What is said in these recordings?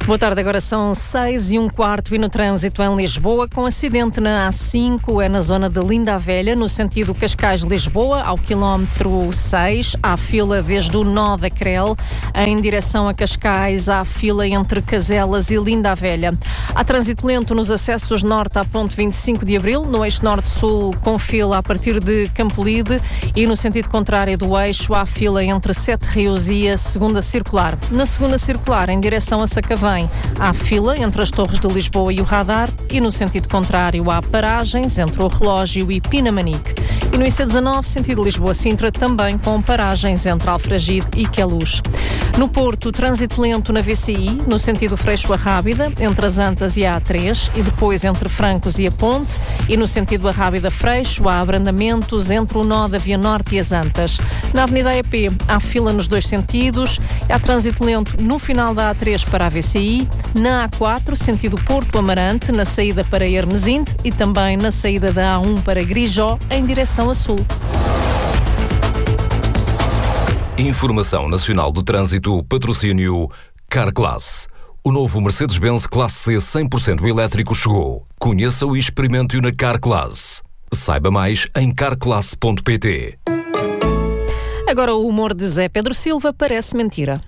Boa tarde, agora são 6:15 e no trânsito em Lisboa, com acidente na A5, é na zona de Linda a Velha, no sentido Cascais-Lisboa, ao quilómetro 6, há fila desde o nó da Crel, em direção a Cascais, há fila entre Caselas e Linda a Velha. Há trânsito lento nos acessos norte à ponte 25 de Abril, no eixo norte-sul com fila a partir de Campolide e no sentido contrário do eixo há fila entre Sete Rios e a segunda circular. Na segunda circular, em direção a Sacavém, há fila entre as Torres de Lisboa e o Radar e no sentido contrário há paragens entre o Relógio e Pinamanique. E no IC19, sentido Lisboa-Sintra, também com paragens entre Alfragide e Queluz. No Porto, trânsito lento na VCI, no sentido Freixo a Rábida, entre as Antas e a A3 e depois entre Francos e a Ponte e no sentido a Rábida-Freixo há abrandamentos entre o nó da Via Norte e as Antas. Na Avenida EP há fila nos dois sentidos, há trânsito lento no final da A3 para a VCI, na A4, sentido Porto-Amarante, na saída para Hermesinde e também na saída da A1 para Grijó, em direção a sul. Informação Nacional do Trânsito, patrocínio Carclass. O novo Mercedes-Benz Classe C 100% elétrico chegou. Conheça-o e experimente-o na Carclass. Saiba mais em carclass.pt. Agora o humor de Zé Pedro Silva parece mentira.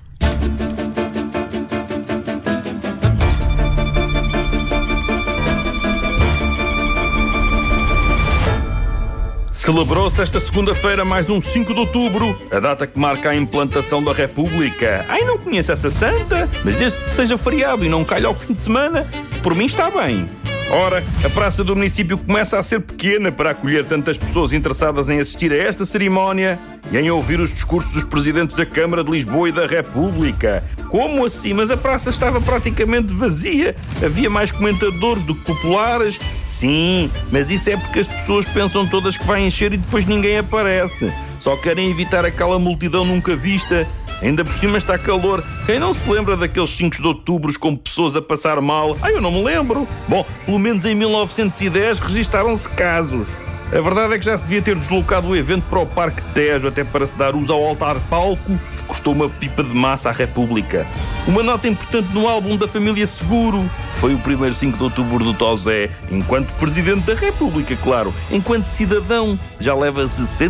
Celebrou-se esta segunda-feira mais um 5 de outubro, a data que marca a implantação da República. Ai, não conheço essa santa, mas desde que seja feriado e não calhe ao fim de semana, por mim está bem. Ora, a praça do município começa a ser pequena para acolher tantas pessoas interessadas em assistir a esta cerimónia e em ouvir os discursos dos presidentes da Câmara de Lisboa e da República. Como assim? Mas a praça estava praticamente vazia. Havia mais comentadores do que populares. Sim, mas isso é porque as pessoas pensam todas que vai encher e depois ninguém aparece. Só querem evitar aquela multidão nunca vista. Ainda por cima está calor. Quem não se lembra daqueles 5 de outubro com pessoas a passar mal? Eu não me lembro. Bom, pelo menos em 1910 registaram-se casos. A verdade é que já se devia ter deslocado o evento para o Parque Tejo, até para se dar uso ao altar-palco, que custou uma pipa de massa à República. Uma nota importante no álbum da família Seguro. Foi o primeiro 5 de outubro do Tosé, enquanto Presidente da República, claro. Enquanto cidadão, já leva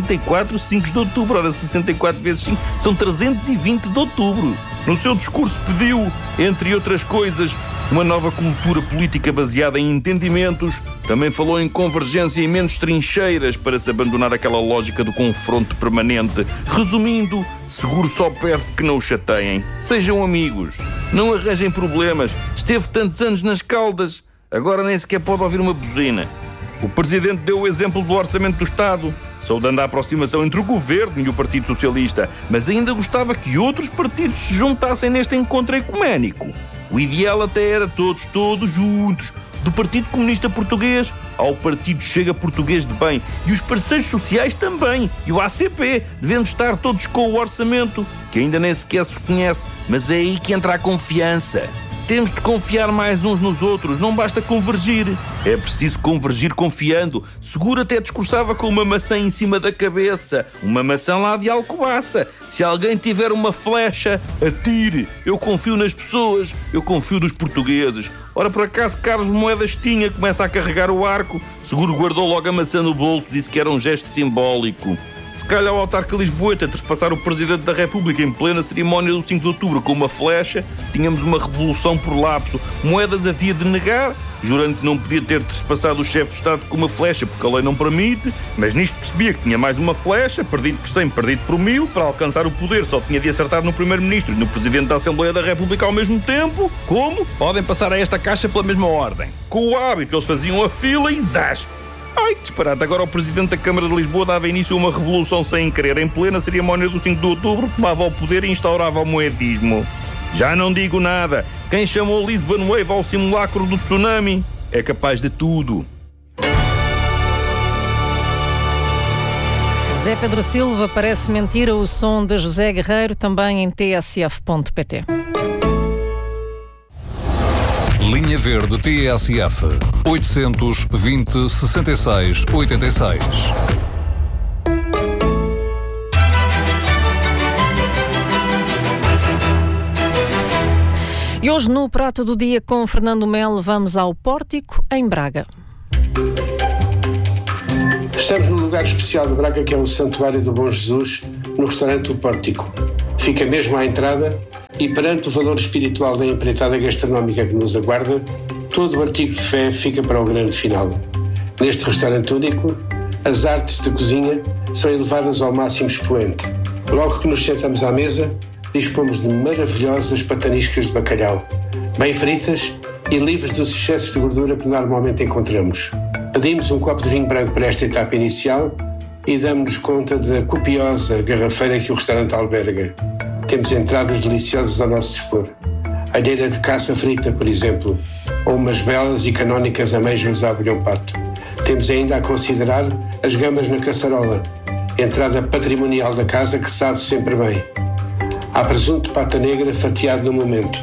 64 5 de outubro. Ora, 64 vezes 5 são 320 de outubro. No seu discurso pediu, entre outras coisas, uma nova cultura política baseada em entendimentos. Também falou em convergência e menos trincheiras para se abandonar aquela lógica do confronto permanente. Resumindo, Seguro só pede que não o chateiem. Sejam amigos. Não arranjem problemas. Esteve tantos anos nas Caldas. Agora nem sequer pode ouvir uma buzina. O Presidente deu o exemplo do Orçamento do Estado, saudando a aproximação entre o Governo e o Partido Socialista, mas ainda gostava que outros partidos se juntassem neste encontro ecuménico. O ideal até era todos juntos, do Partido Comunista Português ao Partido Chega Português de Bem, e os parceiros sociais também, e o ACP, devendo estar todos com o orçamento, que ainda nem sequer se conhece, mas é aí que entra a confiança. Temos de confiar mais uns nos outros, não basta convergir. É preciso convergir confiando. Seguro até discursava com uma maçã em cima da cabeça. Uma maçã lá de Alcobaça. Se alguém tiver uma flecha, atire. Eu confio nas pessoas, eu confio nos portugueses. Ora, por acaso, Carlos Moedas tinha, começa a carregar o arco. Seguro guardou logo a maçã no bolso, disse que era um gesto simbólico. Se calhar o autarca lisboeta trespassar o Presidente da República em plena cerimónia do 5 de outubro com uma flecha, tínhamos uma revolução por lapso. Moedas havia de negar, jurando que não podia ter trespassado o chefe de Estado com uma flecha porque a lei não permite, mas nisto percebia que tinha mais uma flecha, perdido por 100, perdido por 1000, para alcançar o poder só tinha de acertar no Primeiro-Ministro e no Presidente da Assembleia da República ao mesmo tempo. Como? Podem passar a esta caixa pela mesma ordem. Com o hábito, eles faziam a fila e zás! Ai, que disparate, agora o Presidente da Câmara de Lisboa dava início a uma revolução sem querer. Em plena cerimónia do 5 de outubro, tomava o poder e instaurava o moedismo. Já não digo nada. Quem chamou Lisbon Wave ao simulacro do tsunami é capaz de tudo. Zé Pedro Silva parece mentira, o som de José Guerreiro, também em tsf.pt. Linha Verde TSF 820 66 86. E hoje no Prato do Dia com Fernando Melo vamos ao Pórtico, em Braga. Estamos no lugar especial de Braga, que é o Santuário do Bom Jesus, no restaurante O Pórtico. Fica mesmo à entrada e, perante o valor espiritual da empreitada gastronómica que nos aguarda, todo o artigo de fé fica para o grande final. Neste restaurante único, as artes de cozinha são elevadas ao máximo expoente. Logo que nos sentamos à mesa, dispomos de maravilhosas pataniscas de bacalhau, bem fritas e livres dos excessos de gordura que normalmente encontramos. Pedimos um copo de vinho branco para esta etapa inicial e damos-nos conta da copiosa garrafeira que o restaurante alberga. Temos entradas deliciosas ao nosso dispor. Alheira de caça frita, por exemplo, ou umas belas e canónicas amêijoas à abelhão pato. Temos ainda a considerar as gambas na caçarola, entrada patrimonial da casa que sabe sempre bem. Há presunto de pata negra fatiado no momento.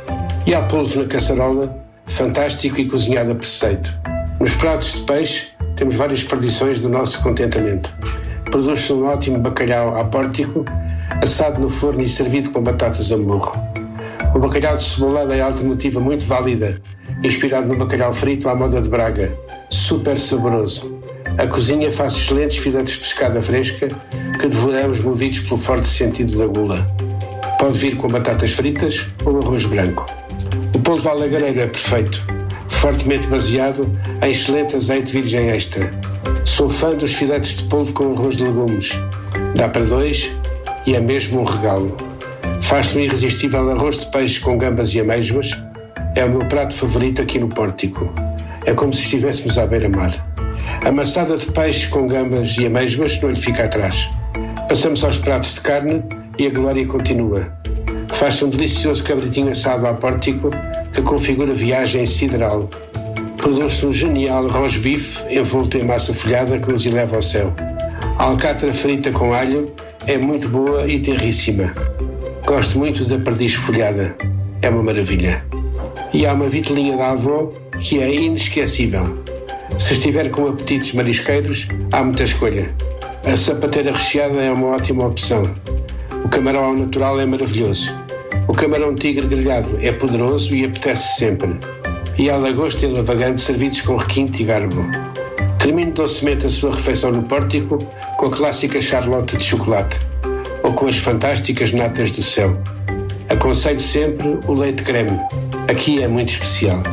E há polvo na caçarola, fantástico e cozinhado a preceito. Nos pratos de peixe, temos várias perdições do nosso contentamento. Produz-se um ótimo bacalhau à Pórtico, assado no forno e servido com batatas a murro. O bacalhau de cebolada é a alternativa muito válida, inspirado no bacalhau frito à moda de Braga, super saboroso. A cozinha faz excelentes filetes de pescada fresca que devoramos movidos pelo forte sentido da gula. Pode vir com batatas fritas ou arroz branco. O polvo à lagareiro é perfeito, fortemente baseado em excelente azeite virgem extra. Sou fã dos filetes de polvo com arroz de legumes. Dá para dois e é mesmo um regalo. Faz-se um irresistível arroz de peixe com gambas e amêijoas. É o meu prato favorito aqui no Pórtico. É como se estivéssemos à beira-mar. A maçada de peixe com gambas e amêijoas não lhe fica atrás. Passamos aos pratos de carne e a glória continua. Faz-se um delicioso cabritinho assado à Pórtico que configura viagem sideral. Produz-se um genial roast-beef envolto em massa folhada que nos eleva ao céu. A alcatra frita com alho é muito boa e terríssima. Gosto muito da perdiz folhada. É uma maravilha. E há uma vitelinha da avó que é inesquecível. Se estiver com apetites marisqueiros, há muita escolha. A sapateira recheada é uma ótima opção. O camarão ao natural é maravilhoso. O camarão tigre grelhado é poderoso e apetece sempre. E há lagosta e lavagante servidos com requinte e garbo. Termine docemente a sua refeição no Pórtico com a clássica charlotte de chocolate ou com as fantásticas natas do céu. Aconselho sempre o leite creme. Aqui é muito especial.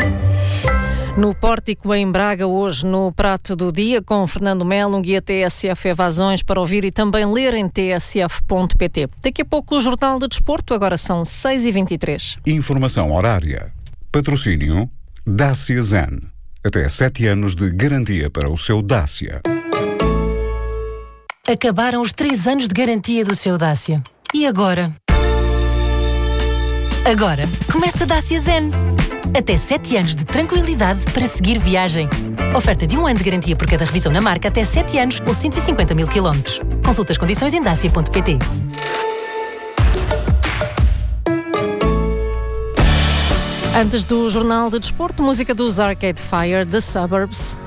No Pórtico, em Braga, hoje no Prato do Dia, com Fernando Melo, um guia TSF Evasões para ouvir e também ler em tsf.pt. Daqui a pouco o Jornal de Desporto, agora são 6h23. Informação horária. Patrocínio Dacia Zen. Até 7 anos de garantia para o seu Dacia. Acabaram os 3 anos de garantia do seu Dacia. E agora? Agora, começa a Dacia Zen. Até 7 anos de tranquilidade para seguir viagem. Oferta de 1 ano de garantia por cada revisão na marca até 7 anos ou 150 mil quilómetros. Consulta as condições em dacia.pt. Antes do Jornal de Desporto, música dos Arcade Fire, The Suburbs.